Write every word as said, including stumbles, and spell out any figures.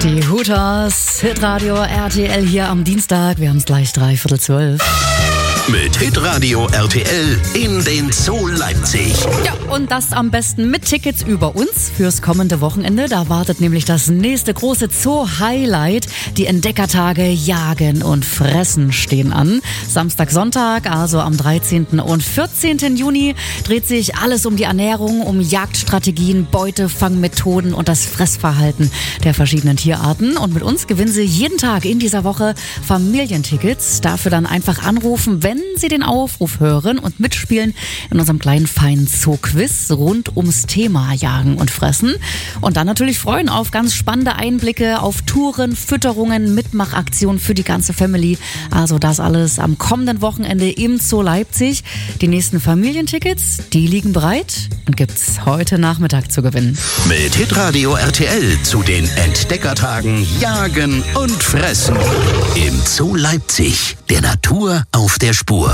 Die Hooters, Hitradio R T L hier am Dienstag. Wir haben es gleich dreiviertel zwölf. Mit Hitradio R T L in den Zoo Leipzig. Ja, und das am besten mit Tickets über uns fürs kommende Wochenende. Da wartet nämlich das nächste große Zoo-Highlight. Die Entdeckertage Jagen und Fressen stehen an. Samstag, Sonntag, also am dreizehnten und vierzehnten Juni, dreht sich alles um die Ernährung, um Jagdstrategien, Beutefangmethoden und das Fressverhalten der verschiedenen Tierarten. Und mit uns gewinnen Sie jeden Tag in dieser Woche Familientickets. Dafür dann einfach anrufen, wenn Sie den Aufruf hören und mitspielen in unserem kleinen feinen Zoo-Quiz rund ums Thema Jagen und Fressen. Und dann natürlich freuen auf ganz spannende Einblicke, auf Touren, Fütterungen, Mitmachaktionen für die ganze Family. Also das alles am kommenden Wochenende im Zoo Leipzig. Die nächsten Familientickets, die liegen bereit und gibt's heute Nachmittag zu gewinnen. Mit Hitradio R T L zu den Entdeckertagen Jagen und Fressen im Zoo Leipzig. Der Natur auf der Spur.